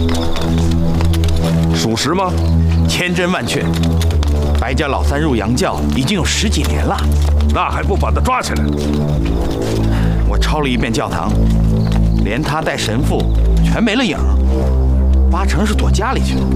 属实吗？ 千真万确。白家老三入洋教已经有10几年了， 那还不把他抓起来？ 我抄了一遍教堂，连他带神父全没了影，8成是躲家里去了。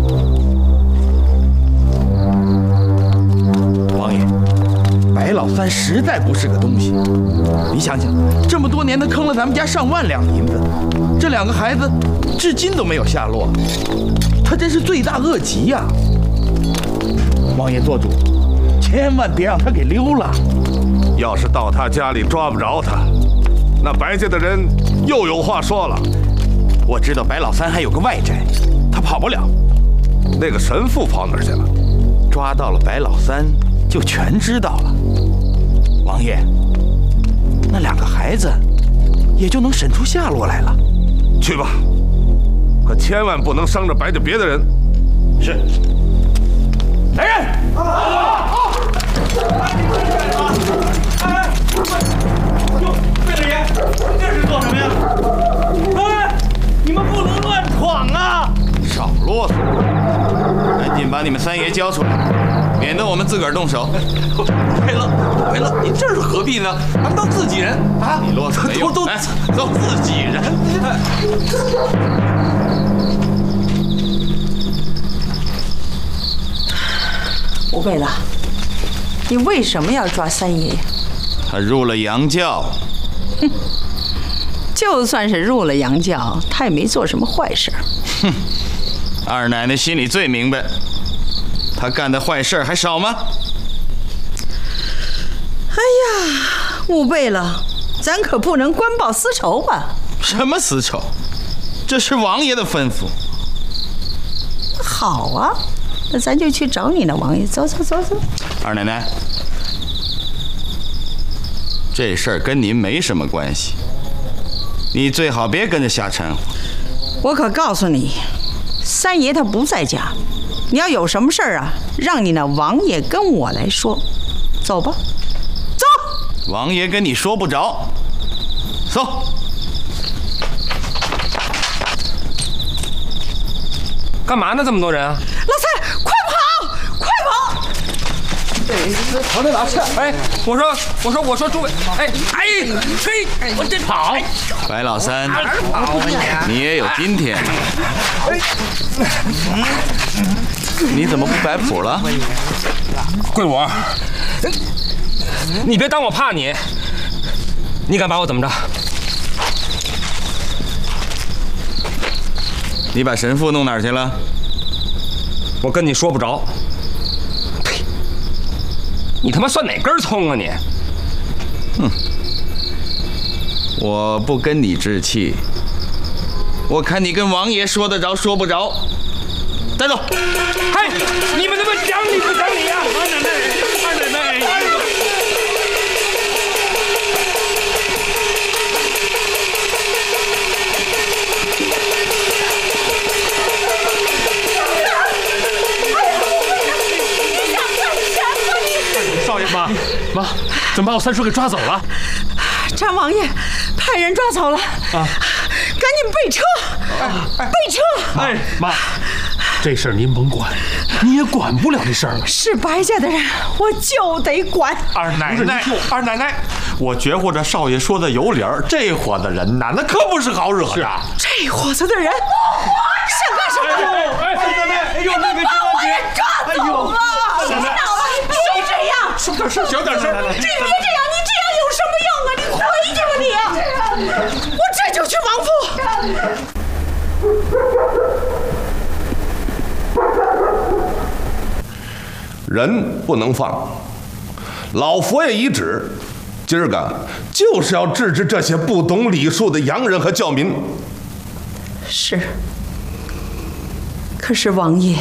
王爷，白老三实在不是个东西。你想想，这么多年他坑了咱们家上万两银子，这2个孩子至今都没有下落，他真是罪大恶极呀！王爷做主，千万别让他给溜了。 要是到他家里抓不着他，那白家的人又有话说了。 我知道白老三还有个外债，他跑不了。 那个神父跑哪儿去了？ 抓到了白老三，就全知道了。王爷，那2个孩子也就能审出下落来了。 去吧，可千万不能伤着白家别的人。 是。来人！ 哟，贝老爷，这是做什么呀？哎，你们不能乱闯啊！ 少啰嗦，赶紧把你们三爷交出来，免得我们自个儿动手。 为了，您这是何必呢？咱们当自己人啊！ 你啰嗦没用， 都来走， 自己人。 吴贝勒，你为什么要抓三爷呀？ 他入了洋教。 哼，就算是入了洋教，他也没做什么坏事。 哼，二奶奶心里最明白，他干的坏事还少吗？ 哎呀，吴贝勒，咱可不能官报私仇吧？ 什么私仇？这是王爷的吩咐。 好啊，那咱就去找你呢，王爷。走。 二奶奶，这事儿跟您没什么关系，你最好别跟着瞎掺和。 我可告诉你，三爷他不在家，你要有什么事儿啊，让你那王爷跟我来说。走吧，走。 王爷跟你说不着，走。 干嘛呢？这么多人啊！ 老三，快跑！ 跑到哪去？哎，我说诸位，嘿，我这跑！ 白老三，你也有今天。你怎么不摆谱了？ 贵我，你别当我怕你，你敢把我怎么着？ 你把神父弄哪儿去了？ 我跟你说不着。呸！你他妈算哪根葱啊你？ 哼！我不跟你置气，我看你跟王爷说得着说不着。带走！ 嘿，你们他妈讲理不讲理呀？二奶奶！ 少爷，妈，怎么把我三叔给抓走了？ 张王爷派人抓走了啊！赶紧备车，备车！ 哎，妈，这事儿您甭管，你也管不了这事儿了。 是白家的人，我就得管。 二奶奶，我觉乎这少爷说的有理儿，这伙子人呐，那可不是好惹的。 这伙子的人想干什么？ 哎，奶奶，哎呦，那个把我给抓走了！你闹了，你别这样， 小点声，小点声。 你别这样，你这样有什么用啊？你回去吧你！我这就去王府。 人不能放，老佛爷遗旨，今儿个就是要治治这些不懂礼数的洋人和教民。 是，可是王爷，